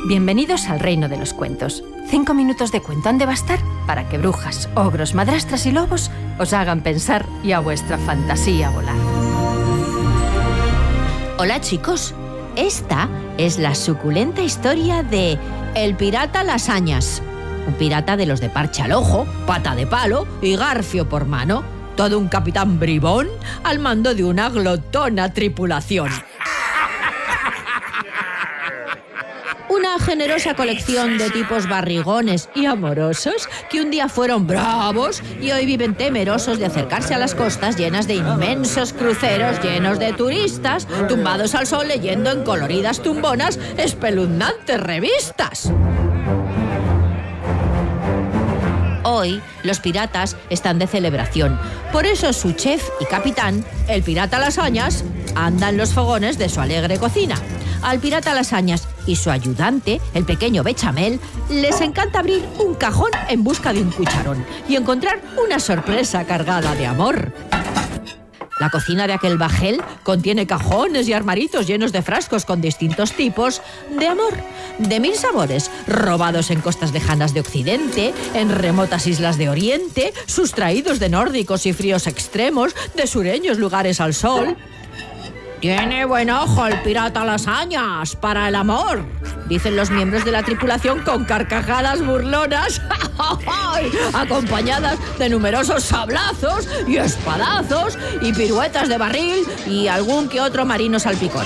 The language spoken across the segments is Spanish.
Bienvenidos al reino de los cuentos. 5 minutos de cuento han de bastar para que brujas, ogros, madrastras y lobos os hagan pensar y a vuestra fantasía volar. Hola chicos, esta es la suculenta historia de El pirata Lasañas. Un pirata de los de parche al ojo, pata de palo y garfio por mano. Todo un capitán bribón al mando de una glotona tripulación. Una generosa colección de tipos barrigones y amorosos que un día fueron bravos y hoy viven temerosos de acercarse a las costas llenas de inmensos cruceros llenos de turistas tumbados al sol leyendo en coloridas tumbonas espeluznantes revistas. Hoy los piratas están de celebración. Por eso su chef y capitán, el pirata Lasañas, anda en los fogones de su alegre cocina. Al pirata Lasañas y su ayudante, el pequeño Bechamel, les encanta abrir un cajón en busca de un cucharón y encontrar una sorpresa cargada de amor. La cocina de aquel bajel contiene cajones y armaritos llenos de frascos con distintos tipos de amor, de 1000 sabores, robados en costas lejanas de Occidente, en remotas islas de Oriente, sustraídos de nórdicos y fríos extremos, de sureños lugares al sol. «Tiene buen ojo el pirata Lasañas para el amor», dicen los miembros de la tripulación con carcajadas burlonas, acompañadas de numerosos sablazos y espadazos y piruetas de barril y algún que otro marino salpicón.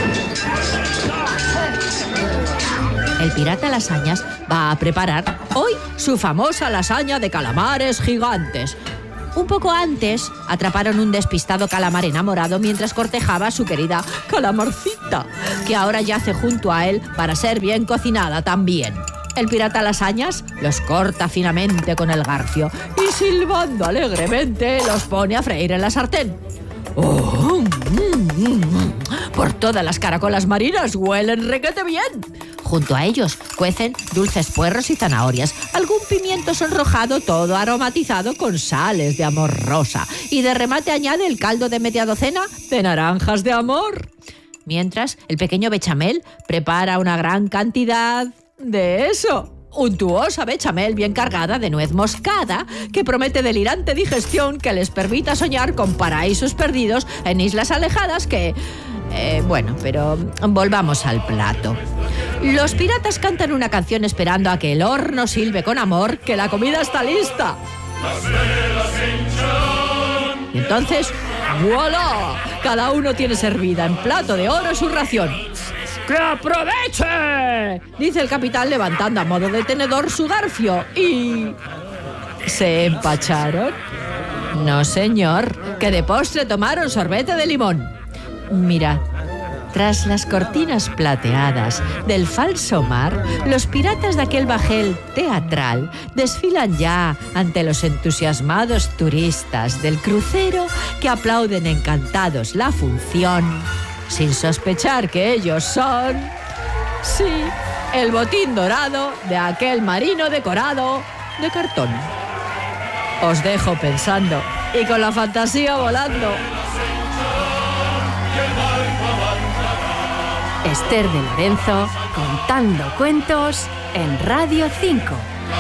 El pirata Lasañas va a preparar hoy su famosa lasaña de calamares gigantes. Un poco antes, atraparon un despistado calamar enamorado mientras cortejaba a su querida calamarcita, que ahora yace junto a él para ser bien cocinada también. El pirata Lasañas los corta finamente con el garfio y silbando alegremente los pone a freír en la sartén. ¡Oh! Por todas las caracolas marinas huelen requete bien. Junto a ellos cuecen dulces puerros y zanahorias, algún pimiento sonrojado, todo aromatizado con sales de amor rosa. Y de remate añade el caldo de media docena de naranjas de amor. Mientras, el pequeño Bechamel prepara una gran cantidad de eso. Untuosa bechamel bien cargada de nuez moscada que promete delirante digestión que les permita soñar con paraísos perdidos en islas alejadas que... pero volvamos al plato. Los piratas cantan una canción esperando a que el horno silbe con amor que la comida está lista. Y entonces, ¡voilà! Cada uno tiene servida en plato de oro su ración. ¡Que aproveche!, dice el capitán levantando a modo de tenedor su garfio. ¿Y se empacharon? No, señor, que de postre tomaron sorbete de limón. Mirad, tras las cortinas plateadas del falso mar, los piratas de aquel bajel teatral desfilan ya ante los entusiasmados turistas del crucero que aplauden encantados la función, sin sospechar que ellos son, sí, el botín dorado de aquel marino decorado de cartón. Os dejo pensando y con la fantasía volando. Esther de Lorenzo contando cuentos en Radio 5.